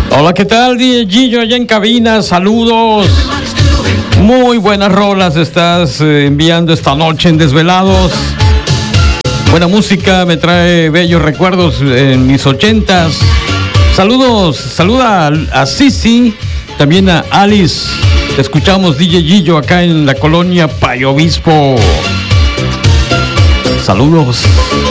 Hola, ¿qué tal? DJ Gillo allá en cabina, saludos. Muy buenas rolas estás enviando esta noche en Desvelados. Buena música, me trae bellos recuerdos en mis 80s. Saludos, saluda a Sisi, también a Alice. Te escuchamos, DJ Gillo, acá en la colonia Payo Obispo. Saludos.